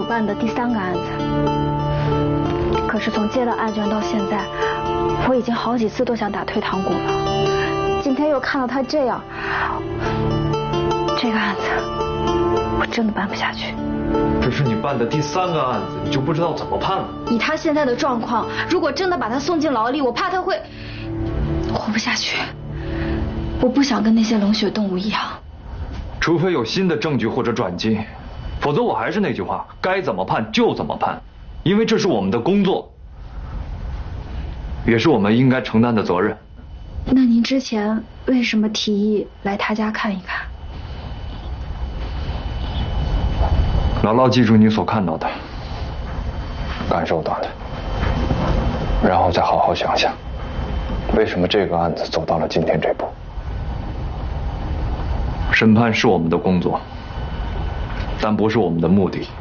办的第3个案子。可是从接到案卷到现在，我已经好几次都想打退堂鼓了。今天又看到他这样，这个案子我真的办不下去。 这是你办的第3个案子，你就不知道怎么判了？ 以他现在的状况，如果真的把他送进牢里，我怕他会活不下去。我不想跟那些冷血动物一样。 除非有新的证据或者转机，否则我还是那句话，该怎么判就怎么判，因为这是我们的工作，也是我们应该承担的责任。 那您之前为什么提议来他家看一看？ 牢牢记住你所看到的、感受到的，然后再好好想想，为什么这个案子走到了今天这步。审判是我们的工作，但不是我们的目的。